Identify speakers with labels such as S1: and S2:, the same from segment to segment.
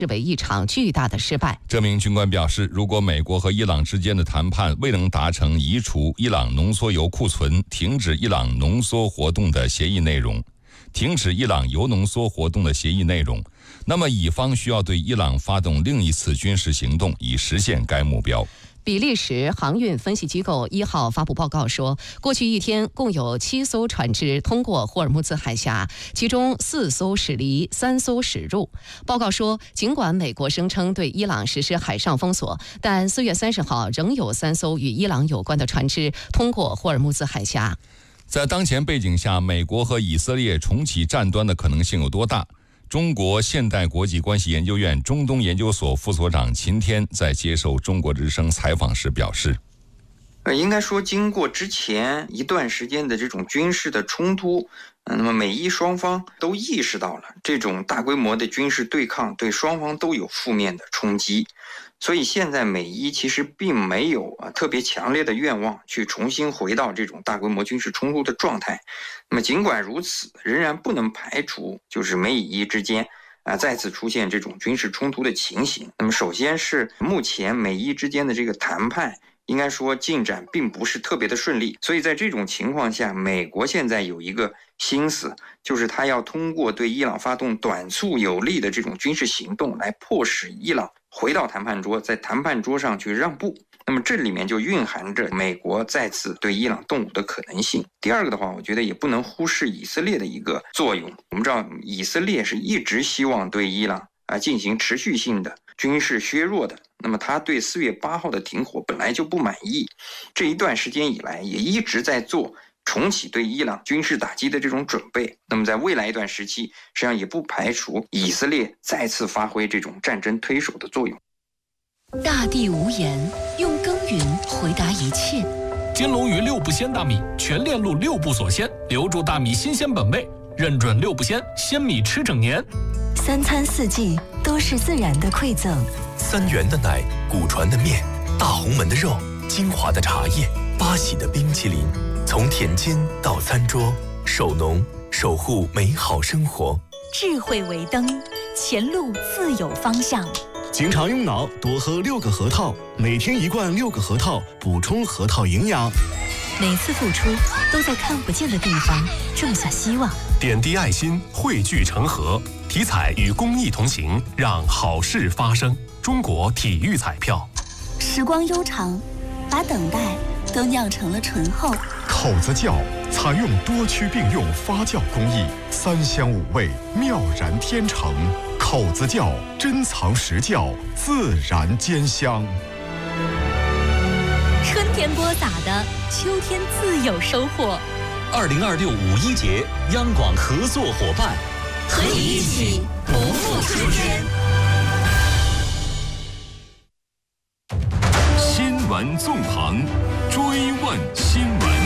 S1: 视为一场巨大的失败。
S2: 这名军官表示，如果美国和伊朗之间的谈判未能达成移除伊朗浓缩铀库存、停止伊朗浓缩活动的协议内容，那么以方需要对伊朗发动另一次军事行动，以实现该目标。
S1: 比利时航运分析机构1号发布报告说，过去一天共有7艘船只通过霍尔木兹海峡，其中4艘驶离，3艘驶入。报告说，尽管美国声称对伊朗实施海上封锁，但4月30号仍有3艘与伊朗有关的船只通过霍尔木兹海峡。
S2: 在当前背景下，美国和以色列重启战端的可能性有多大？中国现代国际关系研究院中东研究所副所长秦天在接受中国之声采访时表示，
S3: 应该说经过之前一段时间的这种军事的冲突，那么美伊双方都意识到了这种大规模的军事对抗对双方都有负面的冲击，所以现在美伊其实并没有特别强烈的愿望去重新回到这种大规模军事冲突的状态。那么尽管如此，仍然不能排除就是美以伊之间再次出现这种军事冲突的情形。那么首先是目前美伊之间的这个谈判应该说进展并不是特别的顺利，所以在这种情况下，美国现在有一个心思，就是他要通过对伊朗发动短促有力的这种军事行动来迫使伊朗回到谈判桌，在谈判桌上去让步。那么这里面就蕴含着美国再次对伊朗动武的可能性。第二个的话，我觉得也不能忽视以色列的一个作用。我们知道以色列是一直希望对伊朗进行持续性的军事削弱的，那么他对4月8号的停火本来就不满意，这一段时间以来也一直在做重启对伊朗军事打击的这种准备。那么在未来一段时期，实际上也不排除以色列再次发挥这种战争推手的作用。
S4: 大地无言，用耕耘回答一切。
S5: 金龙鱼6不鲜大米，全链路6不锁鲜，留住大米新鲜本味，认准6不鲜，鲜米吃整年。
S4: 3餐4季都是自然的馈赠。
S6: 3元的奶，古传的面，大红门的肉，金华的茶叶，八喜的冰淇淋，从田间到餐桌，守农守护美好生活。
S4: 智慧为灯，前路自有方向。
S7: 经常用脑，多喝6个核桃，每天1罐6个核桃，补充核桃营养。
S4: 每次付出都在看不见的地方种下希望，
S8: 点滴爱心，汇聚成河。体彩与公益同行，让好事发生。中国体育彩票。
S4: 时光悠长，把等待都酿成了醇厚。
S9: 口子窖采用多区并用发酵工艺，3香5味，妙然天成。口子窖珍藏实窖，自然兼香。
S4: 春天播撒的，秋天自有收获。
S10: 2026五一节，央广合作伙伴，
S4: 和你一起不负春天。
S2: 新闻纵横，追问新闻。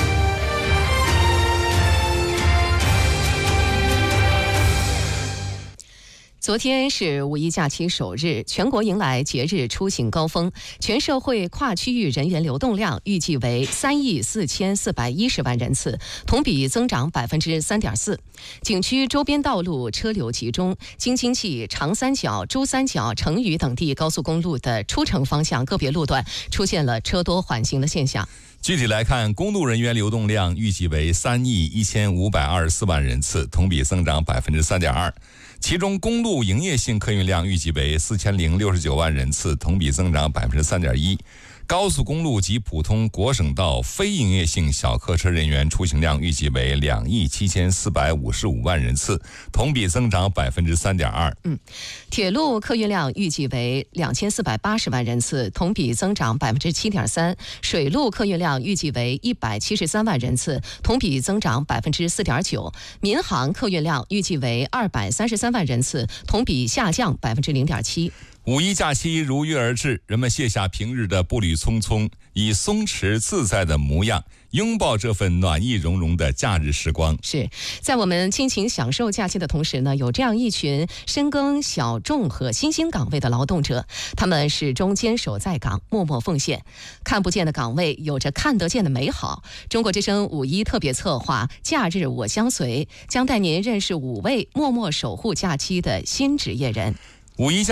S1: 昨天是五一假期首日，全国迎来节日出行高峰，全社会跨区域人员流动量预计为3亿4410万人次，同比增长3.4%。景区周边道路车流集中，京津冀、长三角、珠三角、成渝等地高速公路的出城方向个别路段出现了车多缓行的现象。
S2: 具体来看，公路人员流动量预计为3亿1524万人次，同比增长3.2%。其中，公路营业性客运量预计为4069万人次，同比增长3.1%。高速公路及普通国省道非营业性小客车人员出行量预计为2亿7455万人次，同比增长3.2%。
S1: 铁路客运量预计为2480万人次，同比增长7.3%。水路客运量预计为173万人次，同比增长4.9%。民航客运量预计为233万人次，同比下降0.7%。
S2: 五一假期如约而至，人们卸下平日的步履匆匆，以松弛自在的模样拥抱这份暖意融融的假日时光。
S1: 是在我们尽情享受假期的同时呢，有这样一群深耕小众和新兴岗位的劳动者，他们始终坚守在岗，默默奉献。看不见的岗位有着看得见的美好。中国之声五一特别策划假日我相随，将带您认识5位默默守护假期的新职业人。
S2: 五一假